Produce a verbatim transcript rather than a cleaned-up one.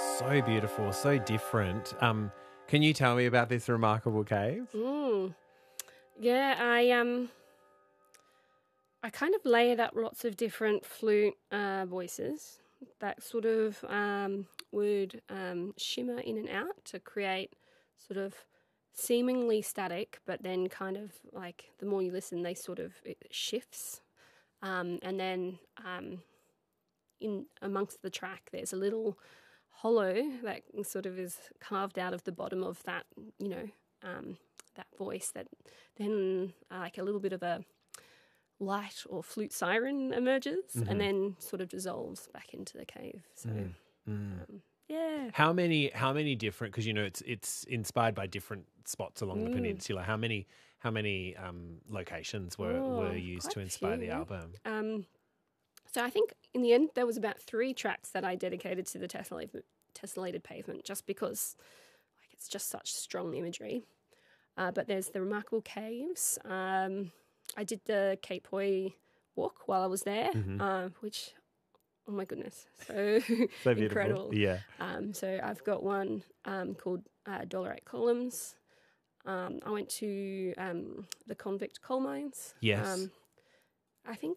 So beautiful, so different. Um, can you tell me about this remarkable cave? Mm. Yeah, I um, I kind of layered up lots of different flute uh, voices that sort of um, would um, shimmer in and out to create sort of seemingly static, but then kind of like the more you listen, they sort of it shifts, um, and then um, in amongst the track, there's a little hollow that sort of is carved out of the bottom of that, you know, um, that voice that then uh, like a little bit of a light or flute siren emerges Mhm. and then sort of dissolves back into the cave. So, Mm, mm. um, yeah. How many? How many different? Because you know it's it's inspired by different spots along the Mm. peninsula. How many? How many um, locations were Oh, were used quite to a inspire the few. album? Um, so I think in the end there was about three tracks that I dedicated to the tessellated, tessellated pavement just because like it's just such strong imagery. Uh, but there's the remarkable caves. Um, I did the Cape Hoy walk while I was there, Mhm. uh, which, oh my goodness, so, So incredible. beautiful. Yeah. Um, so I've got one um, called uh, Dollar Eight Columns. Um, I went to um, the convict coal mines. Yes. Um, I think